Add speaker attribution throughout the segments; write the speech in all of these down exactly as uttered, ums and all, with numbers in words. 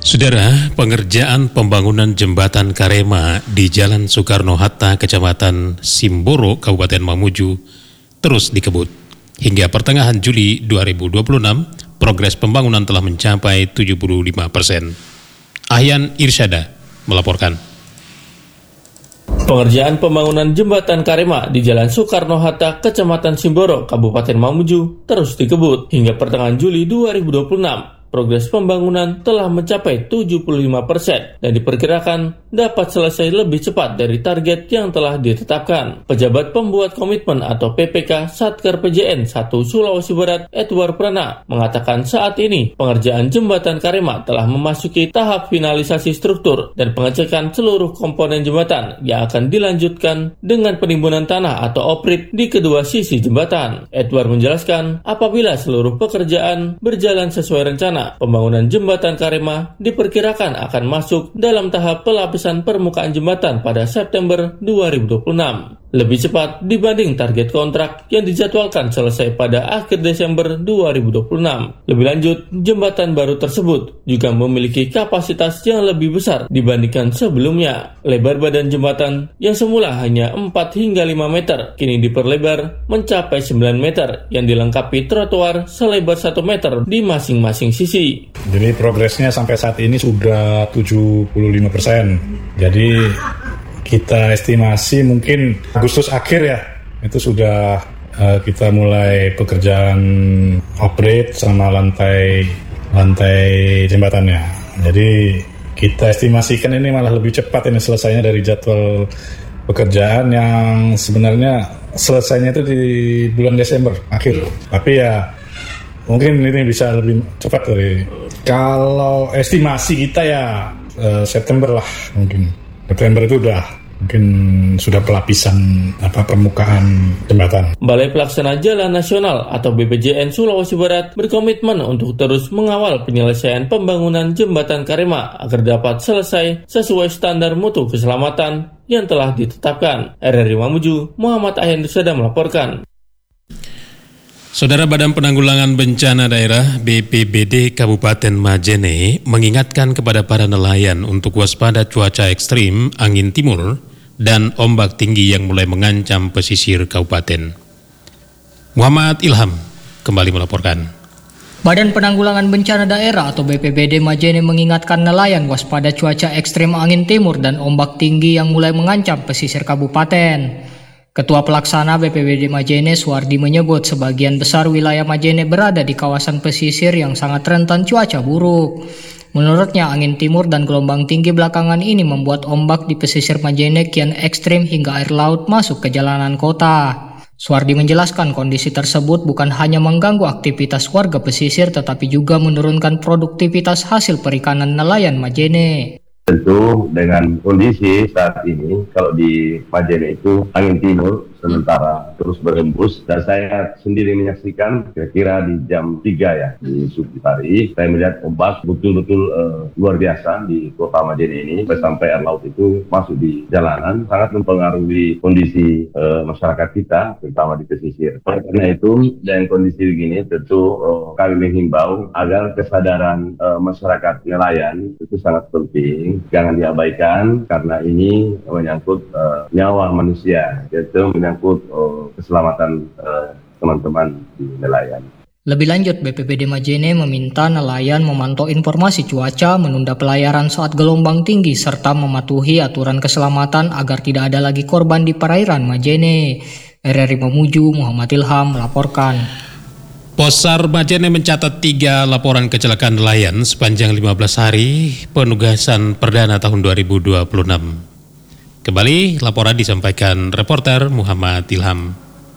Speaker 1: Saudara, pengerjaan pembangunan jembatan Karema di Jalan Soekarno-Hatta, Kecamatan Simboro, Kabupaten Mamuju, terus dikebut. Hingga pertengahan Juli dua ribu dua puluh enam, progres pembangunan telah mencapai tujuh puluh lima persen. Ahyan Irsyada melaporkan.
Speaker 2: Pengerjaan pembangunan jembatan Karema di Jalan Soekarno-Hatta, Kecamatan Simboro, Kabupaten Mamuju, terus dikebut. Hingga pertengahan Juli dua ribu dua puluh enam, progres pembangunan telah mencapai tujuh puluh lima persen dan diperkirakan dapat selesai lebih cepat dari target yang telah ditetapkan. Pejabat Pembuat Komitmen atau P P K Satker P J N satu Sulawesi Barat, Edward Prana, mengatakan saat ini pengerjaan jembatan Karema telah memasuki tahap finalisasi struktur dan pengecekan seluruh komponen jembatan yang akan dilanjutkan dengan penimbunan tanah atau oprit di kedua sisi jembatan. Edward menjelaskan, apabila seluruh pekerjaan berjalan sesuai rencana, pembangunan jembatan Karema diperkirakan akan masuk dalam tahap pelapisan permukaan jembatan pada September dua ribu dua puluh enam. Lebih cepat dibanding target kontrak yang dijadwalkan selesai pada akhir Desember dua ribu dua puluh enam. Lebih lanjut, jembatan baru tersebut juga memiliki kapasitas yang lebih besar dibandingkan sebelumnya. Lebar badan jembatan yang semula hanya empat hingga lima meter, kini diperlebar mencapai sembilan meter yang dilengkapi trotoar selebar satu meter di masing-masing sisi.
Speaker 3: Jadi progresnya sampai saat ini sudah tujuh puluh lima persen. Jadi kita estimasi mungkin Agustus akhir ya, itu sudah uh, kita mulai pekerjaan operate sama lantai lantai jembatannya. Jadi kita estimasikan ini malah lebih cepat ini selesainya dari jadwal pekerjaan yang sebenarnya selesainya itu di bulan Desember akhir. Tapi ya mungkin ini bisa lebih cepat dari, kalau estimasi kita ya uh, September lah mungkin. September itu udah mungkin sudah pelapisan apa permukaan jembatan.
Speaker 2: Balai Pelaksana Jalan Nasional atau B P J N Sulawesi Barat berkomitmen untuk terus mengawal penyelesaian pembangunan jembatan Karema agar dapat selesai sesuai standar mutu keselamatan yang telah ditetapkan. R R I Mamuju, Muhammad Ahyan Irsyada melaporkan.
Speaker 1: Saudara, Badan Penanggulangan Bencana Daerah B P B D Kabupaten Majene mengingatkan kepada para nelayan untuk waspada cuaca ekstrim, angin timur, dan ombak tinggi yang mulai mengancam pesisir kabupaten. Muhammad Ilham kembali melaporkan.
Speaker 4: Badan Penanggulangan Bencana Daerah atau B P B D Majene mengingatkan nelayan waspada cuaca ekstrim angin timur dan ombak tinggi yang mulai mengancam pesisir kabupaten. Ketua Pelaksana B P B D Majene, Suwardi, menyebut sebagian besar wilayah Majene berada di kawasan pesisir yang sangat rentan cuaca buruk. Menurutnya, angin timur dan gelombang tinggi belakangan ini membuat ombak di pesisir Majene kian ekstrim hingga air laut masuk ke jalanan kota. Suwardi menjelaskan kondisi tersebut bukan hanya mengganggu aktivitas warga pesisir tetapi juga menurunkan produktivitas hasil perikanan nelayan Majene.
Speaker 5: Tentu dengan kondisi saat ini, kalau di Majene itu angin timur sementara terus berhembus, dan saya sendiri menyaksikan kira-kira di jam tiga ya di subuh hari, saya melihat ombak betul-betul uh, luar biasa di kota Majene ini, sampai air laut itu masuk di jalanan, sangat mempengaruhi kondisi uh, masyarakat kita, terutama di pesisir. Karena itu, dengan kondisi begini, tentu uh, kami menghimbau agar kesadaran uh, masyarakat nelayan itu sangat penting. Jangan diabaikan karena ini menyangkut uh, nyawa manusia, yaitu menyangkut uh, keselamatan uh, teman-teman di nelayan.
Speaker 4: Lebih lanjut, B P B D Majene meminta nelayan memantau informasi cuaca, menunda pelayaran saat gelombang tinggi, serta mematuhi aturan keselamatan agar tidak ada lagi korban di perairan Majene. R R I Mamuju, Muhammad Ilham melaporkan.
Speaker 1: Posar Majene mencatat tiga laporan kecelakaan nelayan sepanjang lima belas hari penugasan perdana tahun dua ribu dua puluh enam. Kembali laporan disampaikan reporter Muhammad Ilham.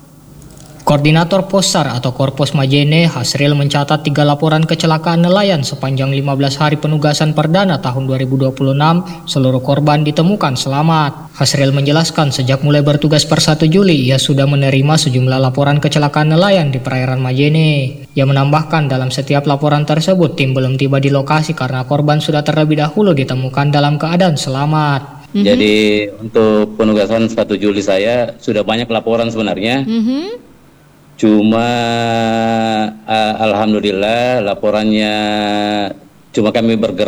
Speaker 4: Koordinator Posar atau Korpos Majene, Hasril, mencatat tiga laporan kecelakaan nelayan sepanjang lima belas hari penugasan perdana tahun dua ribu dua puluh enam. Seluruh korban ditemukan selamat. Hasril menjelaskan sejak mulai bertugas per satu Juli, ia sudah menerima sejumlah laporan kecelakaan nelayan di perairan Majene. Ia menambahkan dalam setiap laporan tersebut tim belum tiba di lokasi karena korban sudah terlebih dahulu ditemukan dalam keadaan selamat.
Speaker 6: Mm-hmm. Jadi untuk penugasan satu Juli saya sudah banyak laporan sebenarnya. Mm-hmm. Cuma uh, alhamdulillah laporannya cuma kami bergerak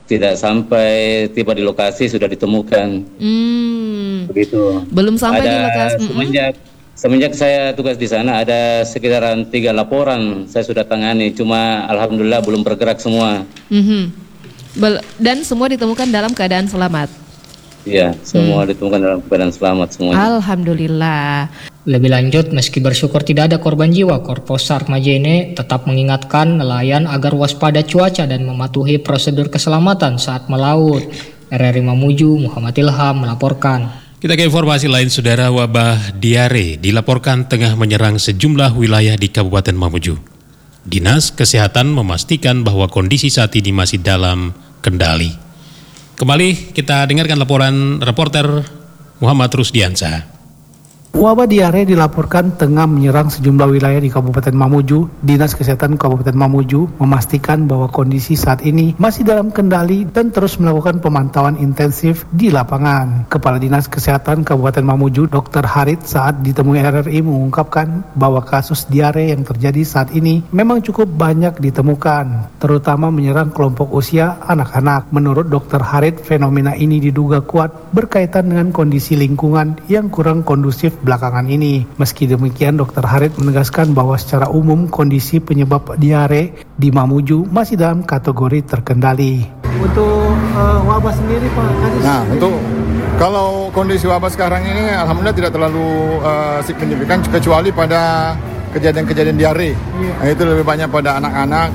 Speaker 6: tidak sampai tiba di lokasi sudah ditemukan.
Speaker 7: Hmm.
Speaker 6: Begitu.
Speaker 7: Belum sampai
Speaker 6: ada
Speaker 7: di lokasi.
Speaker 6: Semenjak semenjak saya tugas di sana ada sekitaran tiga laporan saya sudah tangani, cuma alhamdulillah belum bergerak semua.
Speaker 7: Mm-hmm. Bel- dan semua ditemukan dalam keadaan selamat.
Speaker 6: Iya, semua
Speaker 7: Hmm.
Speaker 6: ditemukan dalam keadaan selamat semuanya.
Speaker 7: Alhamdulillah.
Speaker 4: Lebih lanjut, meski bersyukur tidak ada korban jiwa, Korposar Majene tetap mengingatkan nelayan agar waspada cuaca dan mematuhi prosedur keselamatan saat melaut. R R I Mamuju, Muhammad Ilham melaporkan.
Speaker 1: Kita ke informasi lain, saudara. Wabah diare dilaporkan tengah menyerang sejumlah wilayah di Kabupaten Mamuju. Dinas Kesehatan memastikan bahwa kondisi saat ini masih dalam kendali. Kembali kita dengarkan laporan reporter Muhammad Rusdiansyah.
Speaker 8: Wabah diare dilaporkan tengah menyerang sejumlah wilayah di Kabupaten Mamuju. Dinas Kesehatan Kabupaten Mamuju memastikan bahwa kondisi saat ini masih dalam kendali dan terus melakukan pemantauan intensif di lapangan. Kepala Dinas Kesehatan Kabupaten Mamuju, Dokter Harit, saat ditemui R R I mengungkapkan bahwa kasus diare yang terjadi saat ini memang cukup banyak ditemukan, terutama menyerang kelompok usia anak-anak. Menurut Dokter Harit, fenomena ini diduga kuat berkaitan dengan kondisi lingkungan yang kurang kondusif belakangan ini. Meski demikian, Dokter Harit menegaskan bahwa secara umum kondisi penyebab diare di Mamuju masih dalam kategori terkendali. Untuk uh, wabah sendiri, Pak,
Speaker 9: nah untuk kalau kondisi wabah sekarang ini alhamdulillah tidak terlalu uh, signifikan kecuali pada kejadian-kejadian diare. Iya. Nah, itu lebih banyak pada anak-anak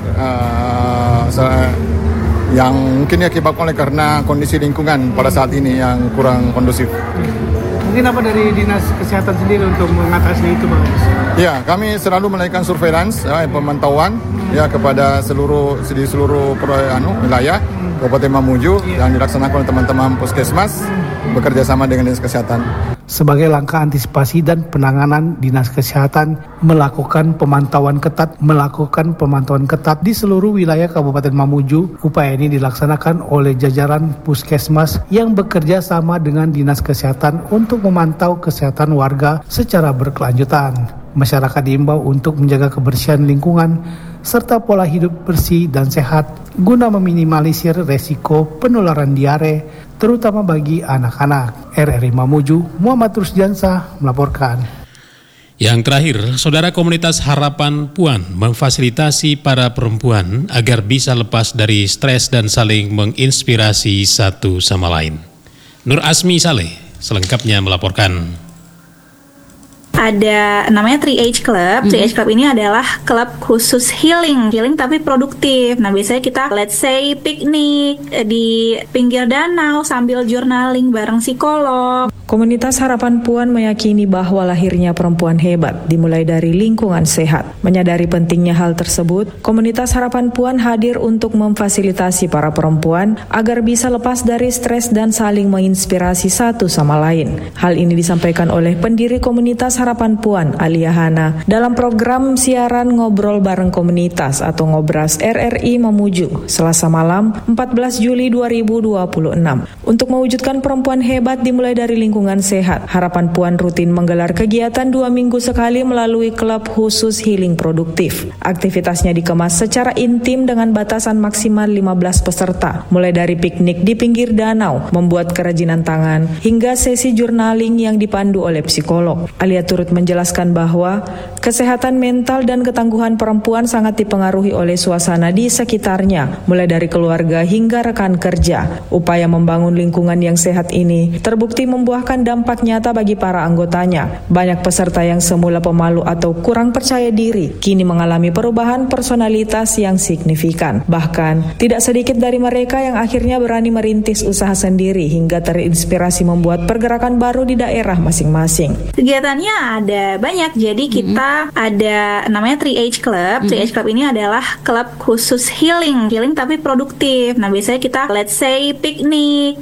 Speaker 9: uh, yang mungkin diakibatkan oleh karena kondisi lingkungan pada saat ini yang kurang kondusif.
Speaker 8: Mungkin apa dari Dinas Kesehatan sendiri untuk mengatasi itu, Pak?
Speaker 9: Ya, kami selalu melakukan surveillance, ya, pemantauan hmm. ya kepada seluruh di seluruh pro, anu, wilayah hmm. Kabupaten Mamuju yeah. yang dilaksanakan oleh teman-teman Puskesmas hmm. bekerja sama dengan Dinas Kesehatan.
Speaker 8: Sebagai langkah antisipasi dan penanganan, Dinas Kesehatan melakukan pemantauan ketat, melakukan pemantauan ketat di seluruh wilayah Kabupaten Mamuju. Upaya ini dilaksanakan oleh jajaran Puskesmas yang bekerja sama dengan Dinas Kesehatan untuk memantau kesehatan warga secara berkelanjutan. Masyarakat diimbau untuk menjaga kebersihan lingkungan serta pola hidup bersih dan sehat guna meminimalisir resiko penularan diare, terutama bagi anak-anak. R R I Mamuju, Muhammad Rusdiansyah melaporkan.
Speaker 1: Yang terakhir, saudara, komunitas Harapan Puan memfasilitasi para perempuan agar bisa lepas dari stres dan saling menginspirasi satu sama lain. Nur Asmi Saleh selengkapnya melaporkan.
Speaker 10: Ada namanya three H Club. three H Club ini adalah klub khusus healing, healing tapi produktif. Nah, biasanya kita let's say piknik di pinggir danau sambil journaling bareng psikolog.
Speaker 11: Komunitas Harapan Puan meyakini bahwa lahirnya perempuan hebat dimulai dari lingkungan sehat. Menyadari pentingnya hal tersebut, komunitas Harapan Puan hadir untuk memfasilitasi para perempuan agar bisa lepas dari stres dan saling menginspirasi satu sama lain. Hal ini disampaikan oleh pendiri komunitas Harapan Puan, Alia Hana, dalam program siaran Ngobrol Bareng Komunitas atau Ngobras R R I Mamuju, Selasa malam empat belas Juli dua ribu dua puluh enam. Untuk mewujudkan perempuan hebat dimulai dari lingkungan lingkungan sehat, Harapan Puan rutin menggelar kegiatan dua minggu sekali melalui klub khusus healing produktif. Aktivitasnya dikemas secara intim dengan batasan maksimal lima belas peserta, mulai dari piknik di pinggir danau, membuat kerajinan tangan, hingga sesi journaling yang dipandu oleh psikolog. Alia turut menjelaskan bahwa kesehatan mental dan ketangguhan perempuan sangat dipengaruhi oleh suasana di sekitarnya, mulai dari keluarga hingga rekan kerja. Upaya membangun lingkungan yang sehat ini terbukti membuahkan dampak nyata bagi para anggotanya. Banyak peserta yang semula pemalu atau kurang percaya diri kini mengalami perubahan personalitas yang signifikan. Bahkan tidak sedikit dari mereka yang akhirnya berani merintis usaha sendiri hingga terinspirasi membuat pergerakan baru di daerah masing-masing.
Speaker 10: Kegiatannya ada banyak, jadi kita mm-hmm. ada namanya three H Club. Mm-hmm. three H Club ini adalah klub khusus healing, healing tapi produktif. Nah, biasanya kita let's say piknik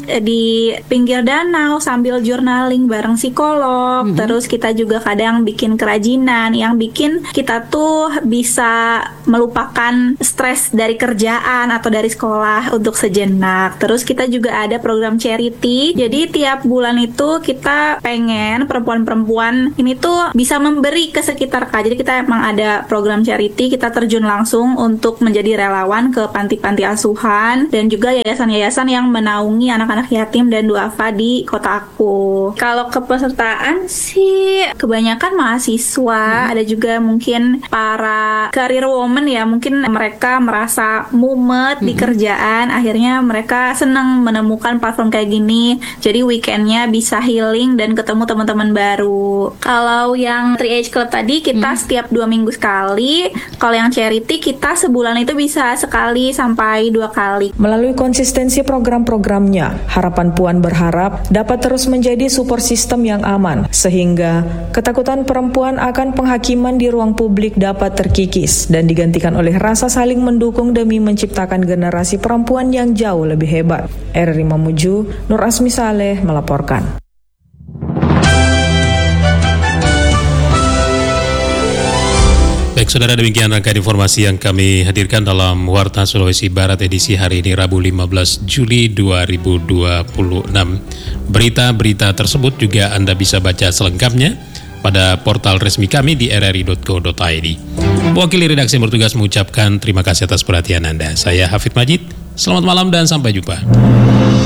Speaker 10: di pinggir danau sambil journaling bareng psikolog. Mm-hmm. Terus kita juga kadang bikin kerajinan yang bikin kita tuh bisa melupakan stres dari kerjaan atau dari sekolah untuk sejenak. Terus kita juga ada program charity. Jadi tiap bulan itu kita pengen perempuan-perempuan ini tuh bisa memberi ke sekitar Kak. Jadi kita emang ada program charity, kita terjun langsung untuk menjadi relawan ke panti-panti asuhan dan juga yayasan-yayasan yang menaungi anak-anak yatim dan duafa di kota aku. Kalau kepesertaan sih kebanyakan mahasiswa, hmm. ada juga mungkin para career woman ya, mungkin mereka merasa mumet hmm. di kerjaan, akhirnya mereka senang menemukan platform kayak gini, jadi weekendnya bisa healing dan ketemu teman-teman baru. Kalau yang tiga H Club tadi kita hmm. setiap dua minggu sekali, kalau yang charity kita sebulan itu bisa sekali sampai dua kali.
Speaker 11: Melalui konsistensi program-programnya, Harapan Puan berharap dapat terus menjadi support system yang aman, sehingga ketakutan perempuan akan penghakiman di ruang publik dapat terkikis dan digantikan oleh rasa saling mendukung demi menciptakan generasi perempuan yang jauh lebih hebat. R R I Mamuju, Nur Asmi Saleh melaporkan.
Speaker 1: Baik saudara, demikian rangkaian informasi yang kami hadirkan dalam Warta Sulawesi Barat edisi hari ini Rabu lima belas Juli dua ribu dua puluh enam. Berita-berita tersebut juga Anda bisa baca selengkapnya pada portal resmi kami di r r i dot co dot i d. Wakil redaksi yang bertugas mengucapkan terima kasih atas perhatian Anda. Saya Hafid Majid, selamat malam dan sampai jumpa.